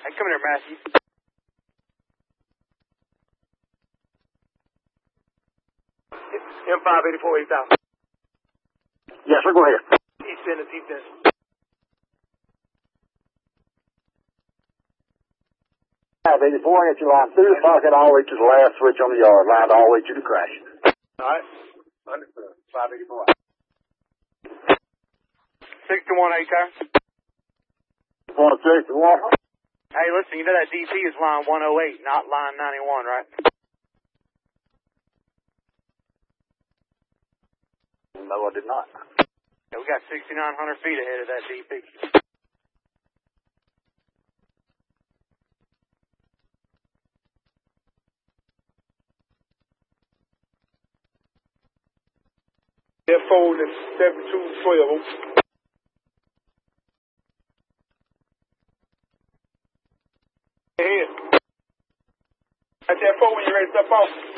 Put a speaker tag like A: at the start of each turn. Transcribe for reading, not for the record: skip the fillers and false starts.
A: Hey, come here, Matthew. M584 8000.
B: Yes, sir, go ahead.
A: East Dennis, East Dennis.
B: 584, I got your line through the pocket all the way to the last switch on the yard, lined all the way to the crash.
A: All right.
B: Understood. 584.
A: 61 A-Tower.
B: 161.
A: Hey, listen, you know that DP is line 108, not line 91, right?
B: No, I did not.
A: Yeah, we got 6,900 feet ahead of that DP. That fold is 7212. Ahead. At that fold when you're ready to step off.